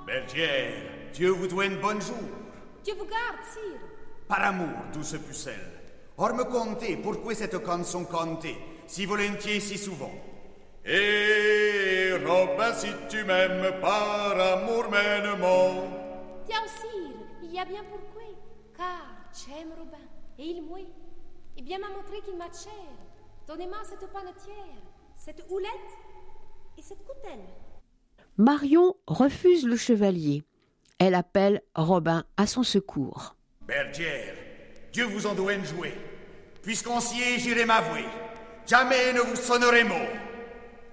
Bergère, Dieu vous doit une bonne jour. Dieu vous garde, sire. Par amour, douce pucelle. Or me contez pourquoi cette canson cantée, si volontiers, si souvent. Et Robin, si tu m'aimes, par amour mène-moi. Tiens, sire, il y a bien pourquoi. Car j'aime Robin, et il mouille. Et bien m'a montré qu'il m'a cher. Donnez-moi cette panetière, cette houlette et cette coutelle. Marion refuse le chevalier. Elle appelle Robin à son secours. Bergère, Dieu vous en doit une jouer. Puisqu'on s'y est, j'irai m'avouer. Jamais ne vous sonnerai mot.